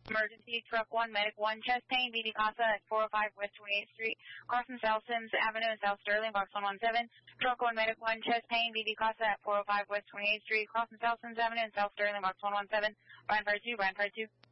Emergency, truck 1, medic 1, chest pain, BB Casa at 405 West 28th Street, crossing South Sims Avenue in South Sterling, box 117. Truck 1, medic 1, chest pain, BB Casa at 405 West 28th Street, crossing South Sims Avenue in South Sterling, box 117. Brian Fire 2, Brian Fire 2.